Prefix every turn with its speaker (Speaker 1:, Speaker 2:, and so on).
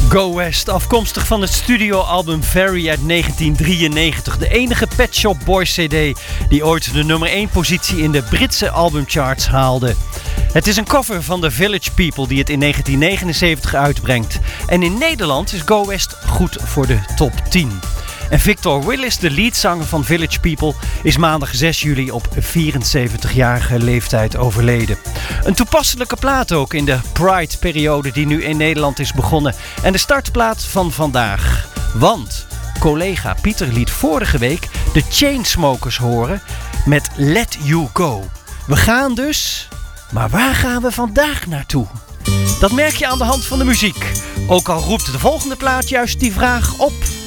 Speaker 1: Go West, afkomstig van het studioalbum Very uit 1993. De enige Pet Shop Boys CD die ooit de nummer 1 positie in de Britse albumcharts haalde. Het is een cover van The Village People die het in 1979 uitbrengt. En in Nederland is Go West goed voor de top 10. En Victor Willis, de leadzanger van Village People, is maandag 6 juli op 74-jarige leeftijd overleden. Een toepasselijke plaat ook in de Pride-periode die nu in Nederland is begonnen. En de startplaat van vandaag. Want collega Pieter liet vorige week de Chainsmokers horen met Let You Go. We gaan dus, maar waar gaan we vandaag naartoe? Dat merk je aan de hand van de muziek. Ook al roept de volgende plaat juist die vraag op.